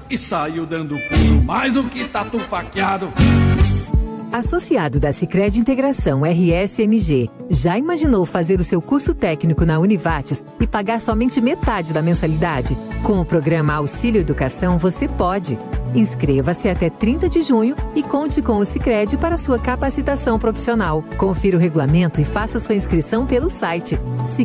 e saiu dando pulo mais do que tatu faqueado. Associado da Sicredi Integração RSMG, já imaginou fazer o seu curso técnico na Univates e pagar somente metade da mensalidade? Com o programa Auxílio Educação, você pode. Inscreva-se até 30 de junho e conte com o Sicredi para sua capacitação profissional. Confira o regulamento e faça sua inscrição pelo site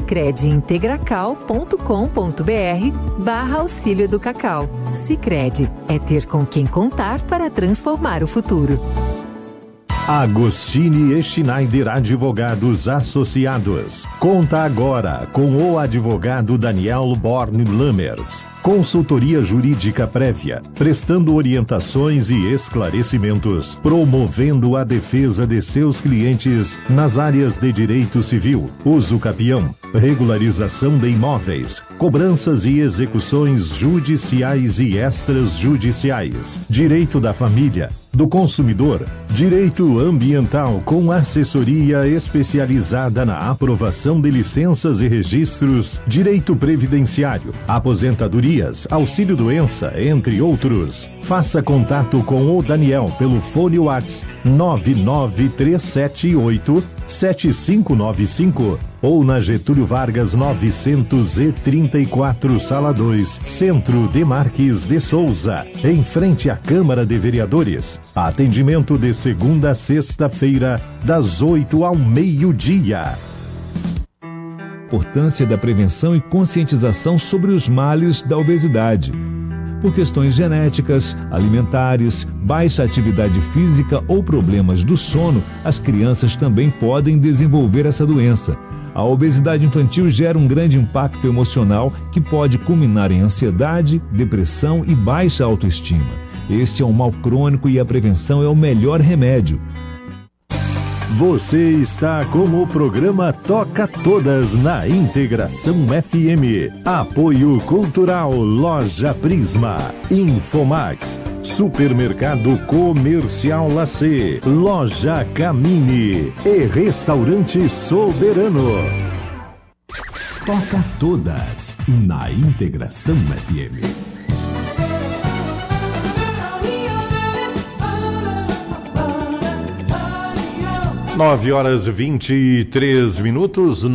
sicrediintegracal.com.br/auxílio do Cacau. Sicredi é ter com quem contar para transformar o futuro. Agostini e Schneider Advogados Associados. Conta agora com o advogado Daniel Born Lammers. Consultoria jurídica prévia, prestando orientações e esclarecimentos, promovendo a defesa de seus clientes nas áreas de direito civil, uso capião, regularização de imóveis, cobranças e execuções judiciais e extrajudiciais, direito da família, do consumidor, direito ambiental com assessoria especializada na aprovação de licenças e registros, direito previdenciário, aposentadorias, auxílio-doença, entre outros. Faça contato com o Daniel pelo fone WhatsApp 99378-7595 ou na Getúlio Vargas 934, Sala 2, Centro de Marques de Souza, em frente à Câmara de Vereadores. Atendimento de segunda a sexta-feira, das 8 ao meio-dia. Importância da prevenção e conscientização sobre os males da obesidade. Por questões genéticas, alimentares, baixa atividade física ou problemas do sono, as crianças também podem desenvolver essa doença. A obesidade infantil gera um grande impacto emocional que pode culminar em ansiedade, depressão e baixa autoestima. Este é um mal crônico e a prevenção é o melhor remédio. Você está com o programa Toca Todas na Integração FM. Apoio Cultural Loja Prisma, Infomax, Supermercado Comercial Lacê, Loja Camini e Restaurante Soberano. Toca Todas na Integração FM. 9h23,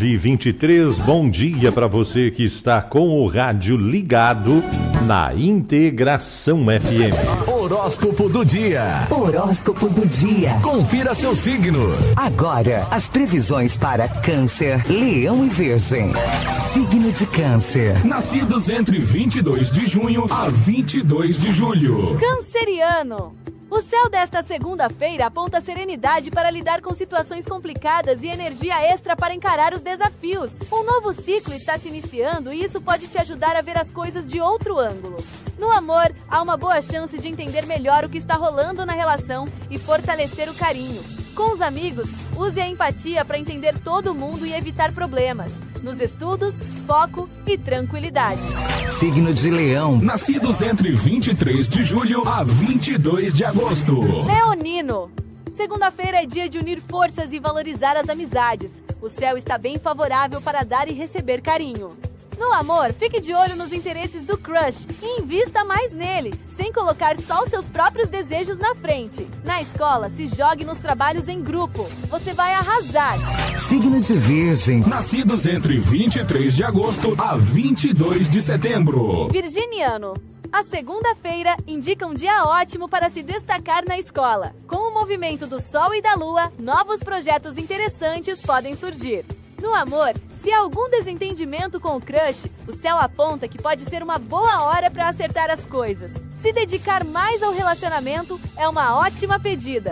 9h23. Bom dia para você que está com o rádio ligado na Integração FM. Horóscopo do dia. Horóscopo do dia. Confira seu signo. Agora, as previsões para Câncer, Leão e Virgem. Signo de Câncer. Nascidos entre 22 de junho a 22 de julho. Canceriano. O céu desta segunda-feira aponta serenidade para lidar com situações complicadas e energia extra para encarar os desafios. Um novo ciclo está se iniciando e isso pode te ajudar a ver as coisas de outro ângulo. No amor, há uma boa chance de entender melhor o que está rolando na relação e fortalecer o carinho. Com os amigos, use a empatia para entender todo mundo e evitar problemas. Nos estudos, foco e tranquilidade. Signo de Leão. Nascidos entre 23 de julho a 22 de agosto. Leonino. Segunda-feira é dia de unir forças e valorizar as amizades. O céu está bem favorável para dar e receber carinho. No amor, fique de olho nos interesses do crush e invista mais nele, sem colocar só os seus próprios desejos na frente. Na escola, se jogue nos trabalhos em grupo. Você vai arrasar. Signo de Virgem. Nascidos entre 23 de agosto a 22 de setembro. Virginiano. A segunda-feira indica um dia ótimo para se destacar na escola. Com o movimento do Sol e da Lua, novos projetos interessantes podem surgir. No amor, se há algum desentendimento com o crush, o céu aponta que pode ser uma boa hora para acertar as coisas. Se dedicar mais ao relacionamento é uma ótima pedida.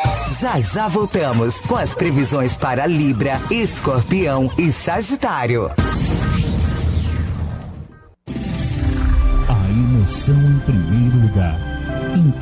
Já voltamos com as previsões para Libra, Escorpião e Sagitário. A emoção em primeiro lugar.